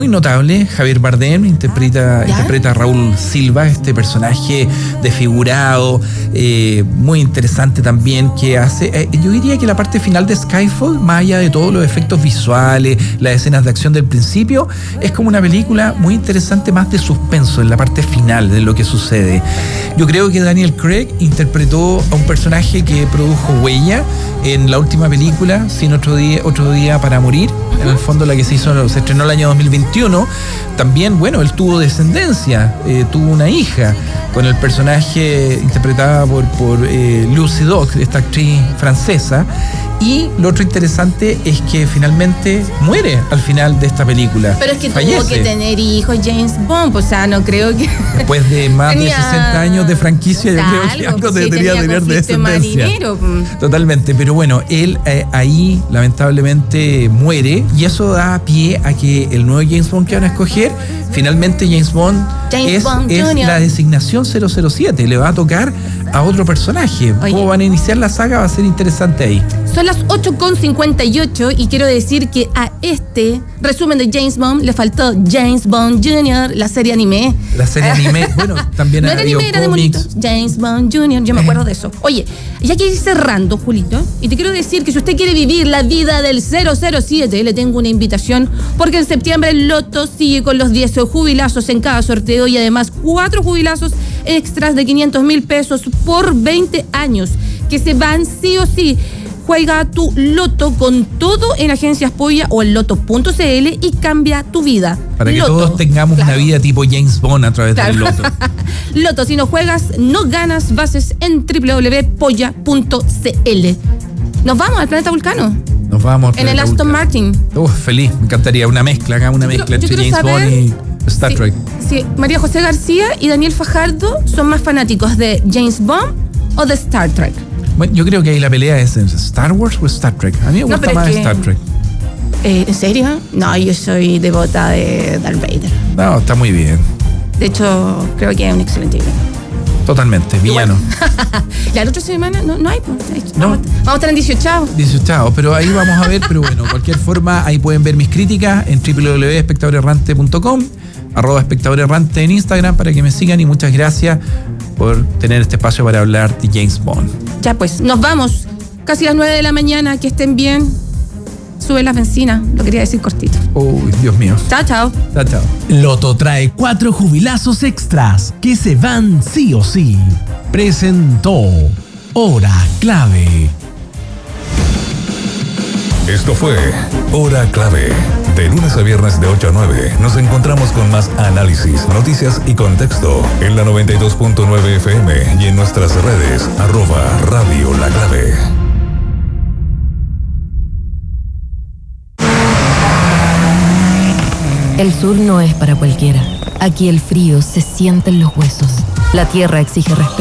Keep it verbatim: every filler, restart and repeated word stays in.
Muy notable, Javier Bardem interpreta, interpreta a Raúl Silva, este personaje desfigurado, eh, muy interesante también, que hace, eh, yo diría que la parte final de Skyfall, más allá de todos los efectos visuales, las escenas de acción del principio, es como una película muy interesante, más de suspenso en la parte final de lo que sucede. Yo creo que Daniel Craig interpretó a un personaje que produjo huella en la última película, Sin otro día, otro día para morir, en el fondo la que se hizo, se estrenó el año dos mil veintiuno. También, bueno, él tuvo descendencia, eh, tuvo una hija con el personaje interpretada por, por eh, Lucy Dock, esta actriz francesa. Y lo otro interesante es que finalmente muere al final de esta película. Pero es que Fallece. Tuvo que tener hijos James Bond, o sea, no creo que... Después de más tenía... de sesenta años de franquicia, yo creo que algo sí, debería tener de descendencia. Marinero. Totalmente, pero bueno, él eh, ahí lamentablemente muere y eso da pie a que el nuevo James Bond que van a escoger, finalmente James Bond, James es, Bond es la designación cero cero siete, le va a tocar a otro personaje. Oye, cómo van a iniciar la saga va a ser interesante ahí. Son las ocho con cincuenta y ocho y quiero decir que a este resumen de James Bond le faltó James Bond junior, la serie anime. La serie anime, bueno, también no ha era habido anime, era de cómics. monitos. James Bond junior, yo me acuerdo de eso. Oye, ya que ir cerrando, Julito, y te quiero decir que si usted quiere vivir la vida del cero cero siete, le tengo una invitación, porque en septiembre el Loto sigue con los diez jubilazos en cada sorteo y además cuatro jubilazos extras de quinientos mil pesos por veinte años, que se van sí o sí. Juega tu Loto con todo en Agencias Polla o en loto punto c l y cambia tu vida. Para que Loto, todos tengamos claro. una vida tipo James Bond a través claro. del Loto. Loto, si no juegas, no ganas. Bases en doble u doble u doble u punto polla punto c l. Nos vamos al planeta Vulcano. Nos vamos en el Aston Vulcano. Martin. Uf, feliz, me encantaría una mezcla, hagamos una mezcla entre James saber, Bond y Star si, Trek. Si María José García y Daniel Fajardo son más fanáticos de James Bond o de Star Trek. Bueno, yo creo que ahí la pelea es en Star Wars o Star Trek. A mí me gusta no, más que, Star Trek. Eh, ¿En serio? No, yo soy devota de Darth Vader. No, está muy bien. De hecho, creo que es un excelente villano. Totalmente, villano. La otra semana no, no hay. Pues, no. Vamos, vamos a estar en dieciocho. dieciocho, pero ahí vamos a ver. Pero bueno, de cualquier forma, ahí pueden ver mis críticas en doble u doble u doble u punto espectador errante punto com, arroba espectador errante en Instagram para que me sigan y muchas gracias por tener este espacio para hablar de James Bond. Ya pues, nos vamos. Casi las nueve de la mañana, que estén bien. Sube las bencinas, lo quería decir cortito. Uy, Dios mío. Chao, chao. Chao, chao. Loto trae cuatro jubilazos extras que se van sí o sí. Presentó Hora Clave. Esto fue Hora Clave. De lunes a viernes de ocho a nueve nos encontramos con más análisis, noticias y contexto en la noventa y dos punto nueve F M y en nuestras redes arroba Radio La Clave. El sur no es para cualquiera. Aquí el frío se siente en los huesos. La tierra exige respeto.